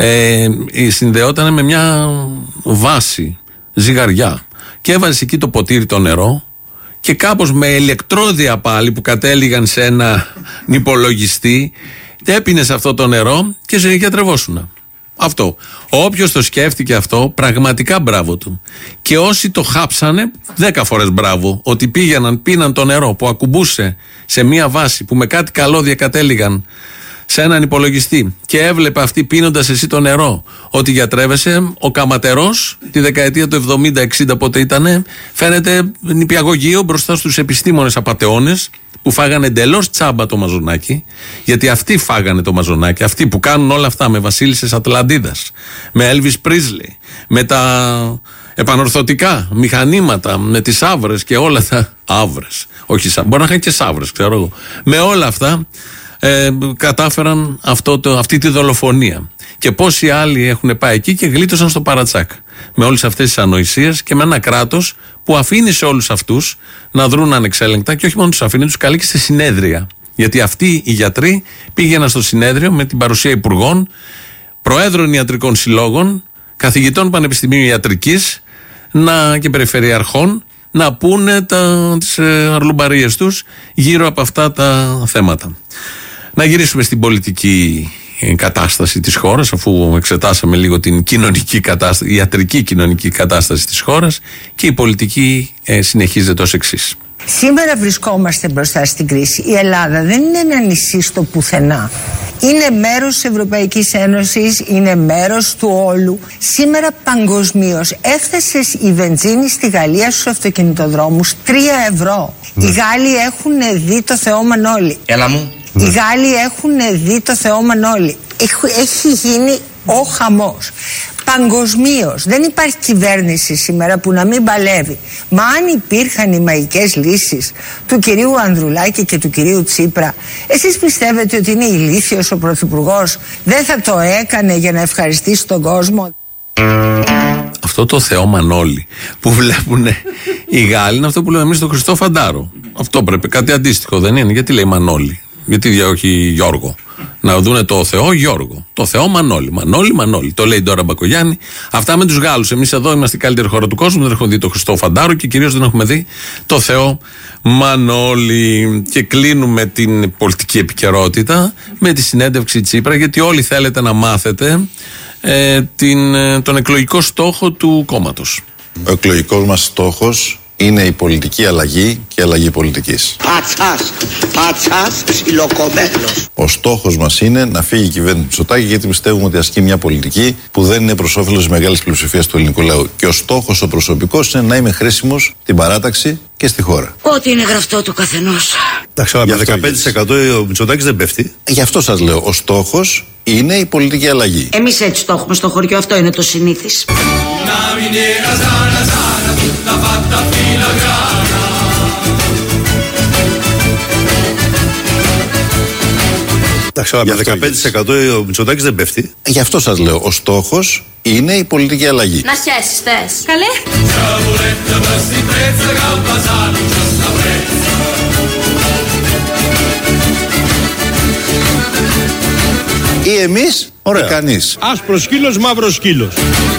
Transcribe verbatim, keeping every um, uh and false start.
ε, συνδεόταν με μια βάση ζυγαριά και έβαζε εκεί το ποτήρι το νερό και κάπως με ηλεκτρόδια πάλι που κατέληγαν σε ένα υπολογιστή έπινε σε αυτό το νερό και γιατρευόσουνα. Αυτό. Όποιος το σκέφτηκε αυτό, πραγματικά μπράβο του. Και όσοι το χάψανε, δέκα φορές μπράβο. Ότι πήγαιναν, πίναν το νερό που ακουμπούσε σε μία βάση που με κάτι καλώδια κατέληγαν σε έναν υπολογιστή και έβλεπε αυτή πίνοντας εσύ το νερό ότι γιατρεύεσαι, ο Καματερός τη δεκαετία του εβδομήντα εξήντα πότε ήτανε, φαίνεται νηπιαγωγείο μπροστά στους επιστήμονες απατεώνες που φάγανε εντελώς τσάμπα το μαζονάκι, γιατί αυτοί φάγανε το μαζονάκι, αυτοί που κάνουν όλα αυτά με βασίλισσες Ατλαντίδας, με Έλβις Πρίσλι, με τα επανορθωτικά μηχανήματα, με τις άβρες και όλα τα άβρες, όχι μπορεί να είχαν και σαύρες, ξέρω εγώ, με όλα αυτά ε, κατάφεραν αυτό το, αυτή τη δολοφονία. Και πόσοι άλλοι έχουν πάει εκεί και γλίτωσαν στο παρατσάκ με όλες αυτές τις ανοησίες και με ένα κράτος που αφήνει σε όλους αυτούς να δρουν ανεξέλεγκτα και όχι μόνο τους αφήνει, τους καλεί και σε συνέδρια. Γιατί αυτοί οι γιατροί πήγαιναν στο συνέδριο με την παρουσία υπουργών, προέδρων ιατρικών συλλόγων, καθηγητών πανεπιστημίου ιατρικής να, και περιφερειαρχών να πούνε τα, τις ε, αρλουμπαρίες τους γύρω από αυτά τα θέματα. Να γυρίσουμε στην πολιτική κατάσταση της χώρας, αφού εξετάσαμε λίγο την κοινωνική κατάσταση, η ιατρική κοινωνική κατάσταση της χώρας, και η πολιτική ε, συνεχίζεται ως εξής. Σήμερα βρισκόμαστε μπροστά στην κρίση. Η Ελλάδα δεν είναι ένα νησί στο πουθενά. Είναι μέρος της Ευρωπαϊκής Ένωσης, είναι μέρος του όλου. Σήμερα παγκοσμίως έφτασε η βενζίνη στη Γαλλία στους αυτοκινητοδρόμους τρία ευρώ. Ναι. Οι Γάλλοι έχουν δει το Θεό Μανώλη. Έλα μου. Οι Γάλλοι έχουν δει το Θεό Μανώλη. Έχει γίνει ο χαμός. Παγκοσμίως δεν υπάρχει κυβέρνηση σήμερα που να μην παλεύει. Μα αν υπήρχαν οι μαγικές λύσεις του κυρίου Ανδρουλάκη και του κυρίου Τσίπρα, εσείς πιστεύετε ότι είναι ηλίθιος ο Πρωθυπουργός? Δεν θα το έκανε για να ευχαριστήσει τον κόσμο? Αυτό το Θεό Μανώλη που βλέπουν οι Γάλλοι είναι αυτό που λέμε εμείς τον Χριστό Φαντάρο. Αυτό πρέπει, κάτι αντίστοιχο δεν είναι? Γιατί λέει Μανώλη? Γιατί όχι Γιώργο? Να δούνε το Θεό Γιώργο. Το Θεό Μανώλη. Μανώλη, Μανώλη. Το λέει τώρα Μπακογιάννη. Αυτά με τους Γάλλους. Εμείς εδώ είμαστε η καλύτερη χώρα του κόσμου. Δεν έχουμε δει το Χριστό Φαντάρο και κυρίως δεν έχουμε δει το Θεό Μανώλη. Και κλείνουμε την πολιτική επικαιρότητα με τη συνέντευξη Τσίπρα, γιατί όλοι θέλετε να μάθετε ε, την, τον εκλογικό στόχο του κόμματος. Ο εκλογικός μας στόχος είναι η πολιτική αλλαγή και η αλλαγή πολιτικής. Πατσάς, πατσάς, ψιλοκομμένος. Ο στόχος μας είναι να φύγει η κυβέρνηση Μητσοτάκη, γιατί πιστεύουμε ότι ασκεί μια πολιτική που δεν είναι προς όφελος της μεγάλης πλειοψηφίας του ελληνικού λαού. Και ο στόχος ο προσωπικός είναι να είμαι χρήσιμος στην παράταξη και στη χώρα. Ό,τι είναι γραφτό του καθενός. Για δεκαπέντε τοις εκατό ο Μητσοτάκης δεν πέφτει. Γι' αυτό σας λέω, ο στόχος είναι η πολιτική αλλαγή. Εμείς έτσι το έχουμε στο χωριό, αυτό είναι το συνήθις. Για δεκαπέντε τοις εκατό ο Μητσοτάκης δεν πέφτει. Γι' αυτό σας λέω, ο στόχος είναι η πολιτική αλλαγή. Να σχέσεις θες? Καλέ. Ή εμείς, ή κανείς. Άσπρος σκύλος, μαύρος σκύλος.